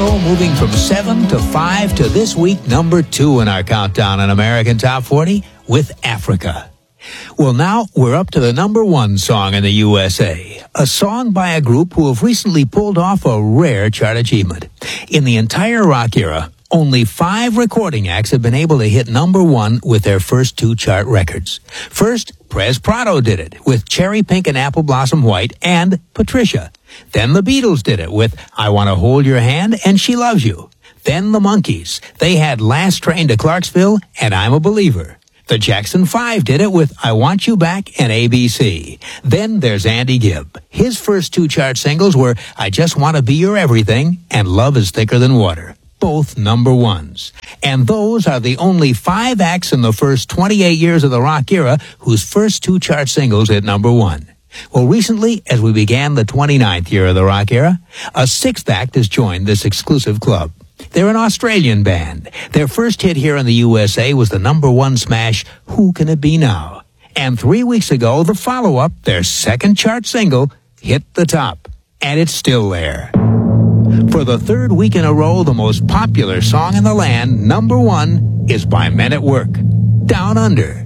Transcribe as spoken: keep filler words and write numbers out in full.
Toronto, moving from seven to five to this week number two in our countdown on American Top forty with Africa. Well, now we're up to the number one song in the U S A, a song by a group who have recently pulled off a rare chart achievement. In the entire rock era, only five recording acts have been able to hit number one with their first two chart records. First, Perez Prado did it with Cherry Pink and Apple Blossom White and Patricia. Then the Beatles did it with I Want to Hold Your Hand and She Loves You. Then the Monkees. They had Last Train to Clarksville and I'm a Believer. The Jackson Five did it with I Want You Back and A B C. Then there's Andy Gibb. His first two chart singles were I Just Want to Be Your Everything and Love is Thicker Than Water. Both number ones. And those are the only five acts in the first twenty-eight years of the rock era whose first two chart singles hit number one. Well, recently, as we began the twenty-ninth year of the rock era, a sixth act has joined this exclusive club. They're an Australian band. Their first hit here in the U S A was the number one smash, Who Can It Be Now? And three weeks ago, the follow-up, their second chart single, hit the top. And it's still there. For the third week in a row, the most popular song in the land, number one, is by Men at Work, Down Under.